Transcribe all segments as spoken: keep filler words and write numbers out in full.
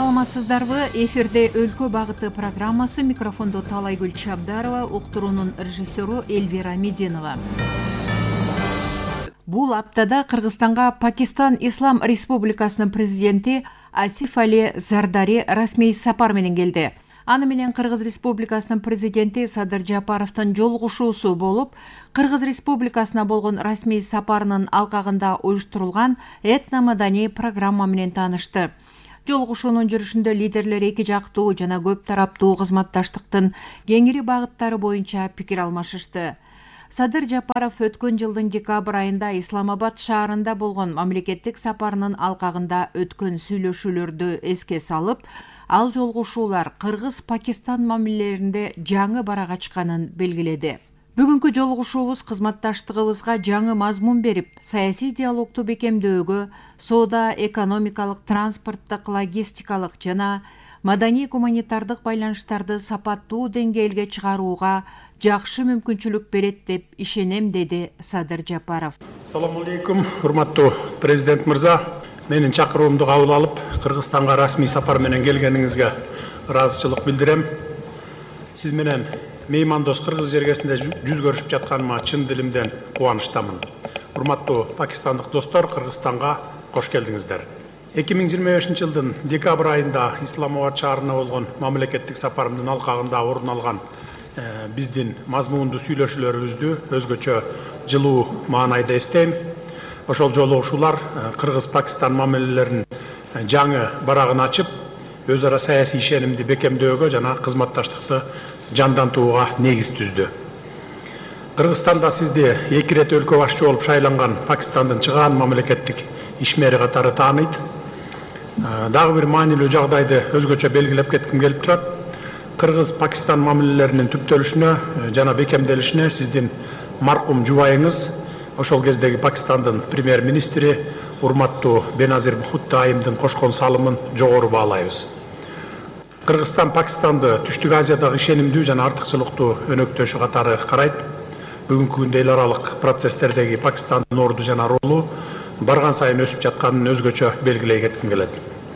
саламатсыздарбы? Эфирде Өлкө багыты программасы, микрофондо Талайгүл Чабдарова, уктуруунун режиссеру Эльвира Меденова. Бул аптада Кыргызстанга Пакистан Ислам Республикасынын президенти Асиф Али Зардари расмий сапар менен келди. Аны менен Кыргыз Республикасынын президенти Садыр Жапаровдун жолугушуусу болуп, Кыргыз Республикасына болгон расмий сапарынын алкагында уюштурулган этно-маданий программа менен таанышты. Жолугушуунун жүрүшүндө лидерлер эки жактуу жана көп тараптуу кызматташтыктын кеңири багыттары боюнча пикир алмашышты. Садыр Жапаров өткөн жылдын декабрь айында Исламабад шаарында болгон мамлекеттик сапарынын алкагында өткөн сүйлөшүүлөрдү эске салып, ал жолугушуулар Кыргыз-Пакистан мамилелеринде жаңы барак ачканын белгиледи. Бүгүнкү жолугушуубуз кызматташтыгыбызга жаңы мазмун берип, саясий диалогту бекемдөөгө, соода, экономикалык, транспорттук, логистикалык жана маданий-гуманитардык байланыштарды сапаттуу деңгээлге чыгарууга жакшы мүмкүнчүлүк берет деп ишенем, деди Садыр Жапаров. Саламу алейкум, урматтуу президент мырза. Менин чакыруумду кабыл алып, Кыргызстанга расмий сапар менен келгениңизге ыраазычылык билдирем. Сиз менен меймандос кыргыз жергесинде жүз көрүшүп жатканыма чын дилимден кубанычтамын. Урматтуу пакистандык достор, Кыргызстанга кош келдиңиздер. эки миң жыйырма бешинчи жылдын декабрь айында Исламабад шаарына болгон мамлекеттик сапарымдын алкагында орун алган э, биздин мазмундуу сүйлөшүүлөрүбүздү өзгөчө жылуу маанайда эстейм. Ошол жолугушуулар Кыргыз-Пакистан мамилелеринин жаңы барагын ачып, өз ара саясий ишенимди бекемдөөгө жана кызматташтыкты жандантууга негиз түздү. Кыргызстанда сизди эки ирет өлкө башчы болуп шайланган Пакистандын чыгаан мамлекеттик ишмери катары тааныйт. Дагы бир маанилүү жагдайды өзгөчө белгилеп кетким келип турат. Кыргыз-Пакистан мамилелеринин түптөлүшүнө жана бекемделишине сиздин маркум жубайыңыз, ошол кездеги Пакистандын премьер-министри урматтуу Беназир Бхутто айымдын кошкон салымын жогору баалайбыз. Кыргызстан Пакистанды Түштүк Азиядагы ишенимдүү жана артыкчылыктуу өнөктөшү катары карайт. Бүгүнкү күндө эл аралык процесстердеги Пакистандын орду жана ролу барган сайын өсүп жатканын өзгөчө белгилей кетким келет.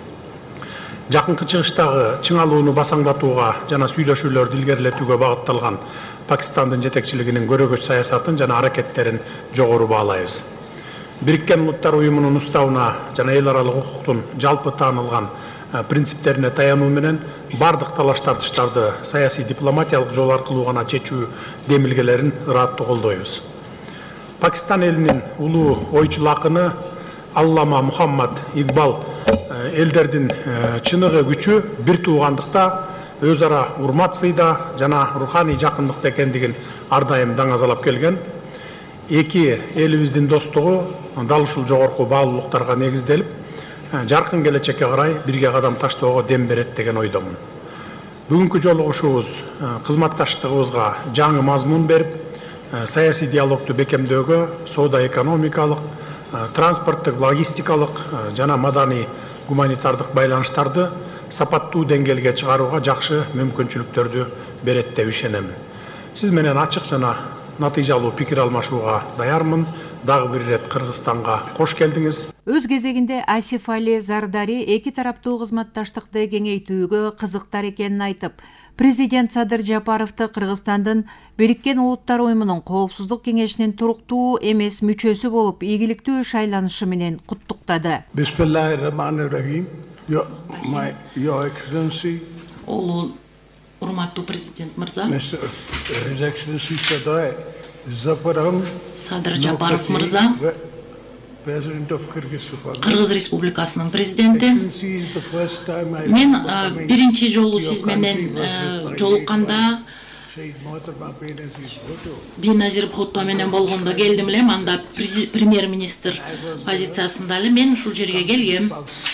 Жакынкы чыгыштагы чыңалууну басаңдатууга жана сүйлөшүүлөрдү илгерилетүүгө багытталган Пакистандын жетекчилигинин көрөгөч саясатын жана аракеттерин жогору баалайбыз. Бириккен Улуттар уюмунун уставына жана эл аралык укуктун жалпы таанылган принциптерине таянуу менен бардык талаш тартыштарды саясий дипломатиялык жол аркылуу гана чечүү демилгелерин ырааттуу колдойбуз. Пакистан элинин улуу ойчул акыны Аллама Мухаммад Игбал элдердин чыныгы күчү бир туугандыкта, өз ара урмат сыйда жана руханий жакындыкта экендигин ар дайым даңазалап келген. Эки элибиздин достугу дал ушул жогорку баалуулуктарга негизделип, жаркын келечекке карай бирге кадам таштоого дем берет деген ойдомун. Бүгүнкү жолугушуубуз кызматташтыгыбызга жаңы мазмун берип, саясий диалогту бекемдөөгө, соода экономикалык, транспорттук, логистикалык жана маданий гуманитардык байланыштарды сапаттуу деңгээлге чыгарууга жакшы мүмкүнчүлүктөрдү берет деп ишенем. Сиз менен ачык жана натыйжалуу пикир алмашууга даярмын. Дагы бир ирет Кыргызстанга кош келдиңиз. Өз кезегинде Асиф Али Зардари эки тараптуу кызматташтыкты кеңейтүүгө кызыктар экенин айтып, президент Садыр Жапаровду Кыргызстандын Бириккен Улуттар уюмунун Коопсуздук кеңешинин туруктуу эмес мүчөсү болуп ийгиликтүү иш айланышы менен куттуктады. Бисмиллахир-рахманир-рахим. Your Excellency, Улуу урматтуу президент мырза, His Excellency Садыр Садыр Жапаров мырза, Кыргыз Республикасынын президенти. Мен биринчи жолу сиз менен жолукканда Беназир Бхутто менен болгондо келдим элем, анда премьер-министр позициясында эле мен ушул жерге келгем.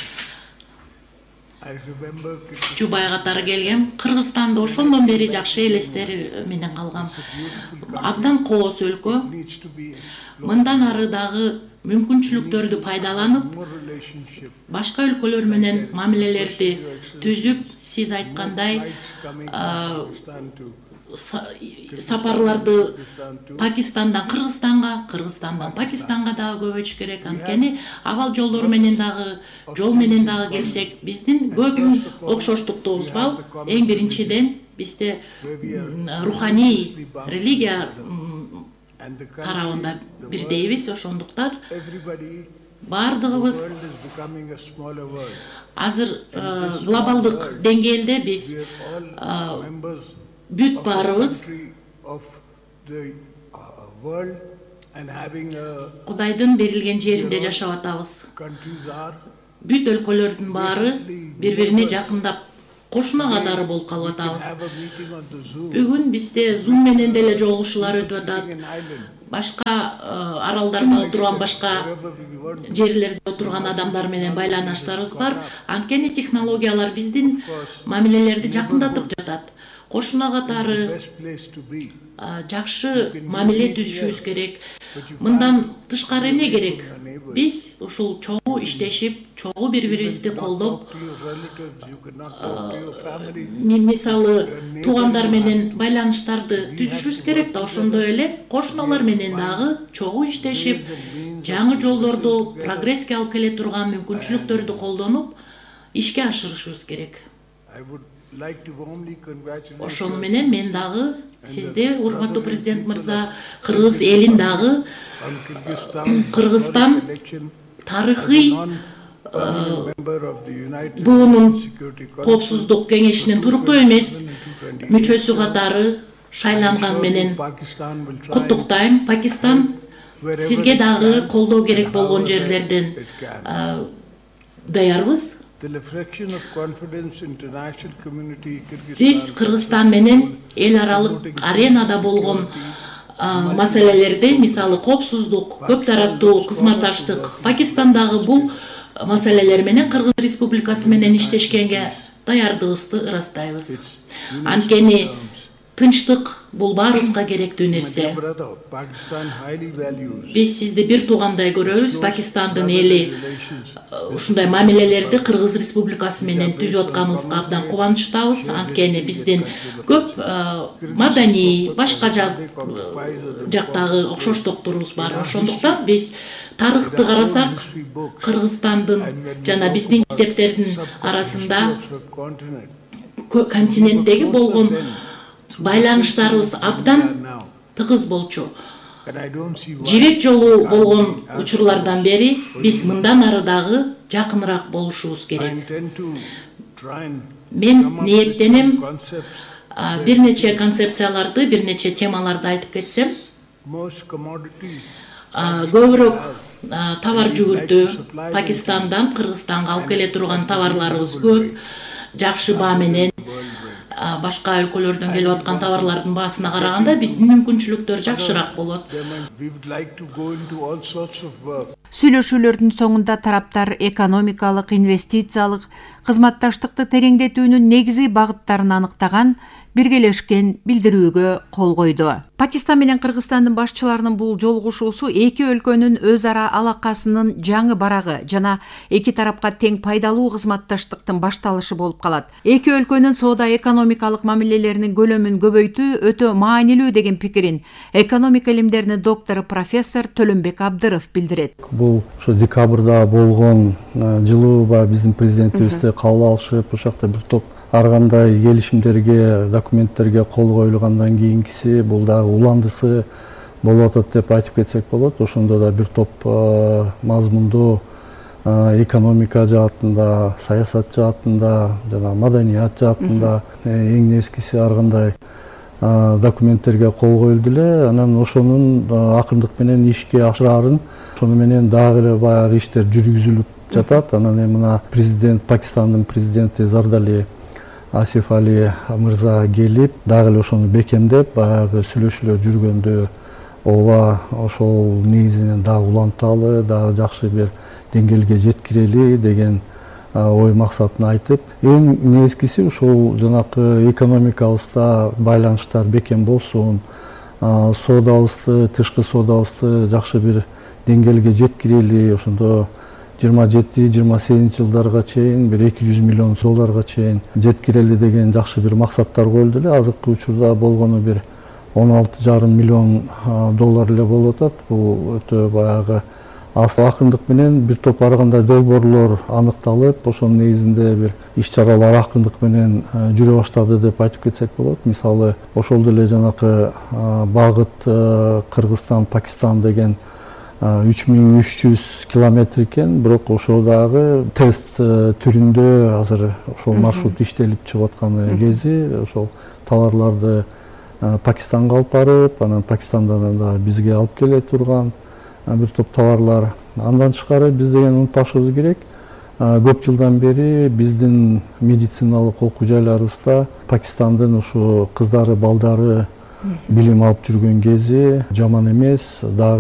Жубай катары келгем. Кыргызстанды ошондон бери жакшы элестер менен калгам. Абдан кооз өлкө. Мындан ары дагы мүмкүнчүлүктөрдү пайдаланып, башка өлкөлөр менен мамилелерди түзүп, сиз айткандай, сапарларды Пакистандан Кыргызстанга, Кыргызстандан Пакистанга дагы көбөйтүш керек. Анткени абал жолдору менен дагы, жол менен дагы келсек, биздин көп окшоштуктубуз бар. Эң биринчиден бизде руханий религия тарабында бирдейбиз, ошондуктан бардыгыбыз азыр глобалдык деңгээлде биз бүт баарыбыз Кудайдын берилген жеринде жашап атабыз. Бүт өлкөлөрдүн баары бири-бирине жакындап кошуна катары болуп калып атабыз. Бүгүн бизде Zoom менен деле жолугушуулар өтүп атат. Башка аралдарда отурган, башка жерлерде отурган адамдар менен байланыштарыбыз бар. Анткени технологиялар биздин мамилелерди жакындатып жатат. Кошуна катары жакшы мамиле түзүшүбүз керек. Мындан тышкары эмне керек? Биз ушул чогуу иштешип, чогуу бири-бирибизди колдоп, мисалы туугандар менен байланыштарды түзүшүбүз керек да, ошондой эле кошуналар менен дагы чогуу иштешип, жаңы жолдорду, прогресске алып келе турган мүмкүнчүлүктөрдү колдонуп, ишке ашырышыбыз керек. Ошону менен мен дагы сизде, урматтуу президент мырза, кыргыз элин дагы Кыргызстан тарыхый буунун коопсуздук кеңешинин туруктуу эмес мүчөсү катары шайланган менен куттуктайм. Пакистан сизге дагы колдоо керек болгон жерлерден даярбыз. Биз Кыргызстан менен эл аралык аренада болгон маселелерди, мисалы коопсуздук, көп тараттуу кызматташтык, Пакистандагы бул маселелер менен Кыргыз Республикасы менен иштешкенге даярдыгыбызды ырастайбыз. Анткени тынчтык бул баарыбызга керектүү нерсе. Биз сизди бир туугандай көрөбүз. Пакистандын эли ушундай мамилелерди Кыргыз Республикасы менен түзүп атканыбызга абдан кубанычтабыз. Анткени биздин көп маданий, башка жактагы окшоштуктурубуз бар. Ошондуктан биз тарыхты карасак, Кыргызстандын жана биздин китептердин арасында континенттеги болгон байланыштарыбыз абдан тыгыз болчу. Жибек жолу болгон учурлардан бери биз мындан ары дагы жакыныраак болушубуз керек. Мен ниеттенем бир нече концепцияларды, бир нече темаларды айтып кетсем. Көбүрөөк товар жүгүртүү, Пакистандан Кыргызстанга алып келе турган товарларыбыз көп, жакшы баа менен башка өлкөлөрдөн келип аткан товарлардын баасына караганда биздин мүмкүнчүлүктөр жакшыраак болот. Сүйлөшүүлөрдүн соңунда тараптар экономикалык, инвестициялык, кызматташтыкты тереңдетүүнүн негизги багыттарын аныктаган биргелешкен билдирүүгө кол койду. Пакистан менен Кыргызстандын башчыларынын бул жолугушуусу эки өлкөнүн өз ара алакасынын жаңы барагы жана эки тарапка тең пайдалуу кызматташтыктын башталышы болуп калат. Эки өлкөнүн соода-экономикалык мамилелеринин көлөмүн көбөйтүү өтө маанилүү деген пикирин экономика илимдеринин доктору профессор Төлөнбек Абдыров билдирет. Бул ошо декабрда болгон жылуу биздин президентибизди кабыл алышып, ошакта бир топ ар кандай келишимдерге, документтерге кол коюлгандан кийинкиси бул да уландысы болуп атат деп айтып кетсек болот. Ошондо да бир топ мазмундуу экономика жаатында, саясат жаатында жана маданият жаатында эң нескиси ар кандай документтерге кол коюлду эле. Анан ошонун акырындык менен ишке ашырарын, ошону менен дагы эле баягы иштер жүргүзүлүп жатат. Анан эми мына президент, Пакистандын президенти Зардали Асиф Али мырза келип, дагы эле ошону бекемдеп, баягы сүйлөшүүлөр жүргөндө ооба ошол негизинен дагы уланталы, дагы жакшы бир деңгээлге жеткирели деген ой максатын айтып, эң негизгиси ушул жанакы экономикабызда байланыштар бекем болсун, соодабызды, тышкы соодабызды жакшы бир деңгээлге жеткирели, ошондо жыйырма жети жыйырма сегизинчи жылдарга чейин бир эки жүз миллион долларга чейин жеткирели деген жакшы бир максаттар коюлду эле. Азыркы учурда болгону бир он алты жарым миллион доллар эле болуп атат. Бул өтө баягы аз акындык менен бир топ ар кандай долбоорлор аныкталып, ошонун негизинде бир иш-чаралар акындык менен жүрө баштады деп айтып кетсек болот. Мисалы, ошол деле жанакы багыт Кыргызстан Пакистан деген үч миң үч жүз километр экен, бирок ошол дагы тест түрүндө азыр ошол маршрут иштелип чыгып атканы кези, ошол товарларды Пакистанга алып барып, анан Пакистандан да бизге алып келе турган бир топ товарлар. Андан тышкары биз деген унутпашыбыз керек, көп жылдан бери биздин медициналык окуу жайларыбызда Пакистандын ушу кыздары, балдары билим алып жүргөн кези жаман эмес. Дагы